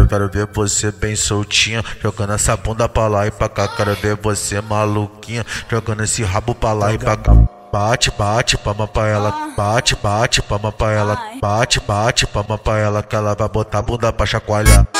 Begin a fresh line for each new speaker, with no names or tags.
quero ver você bem soltinha, jogando essa bunda pra lá e pra cá. Quero ver você maluquinha, jogando esse rabo pra lá e pra cá. Bate, bate, palma pra ela. Bate, bate, palma pra ela. Bate, bate, palma pra ela, que ela vai botar a bunda pra chacoalhar.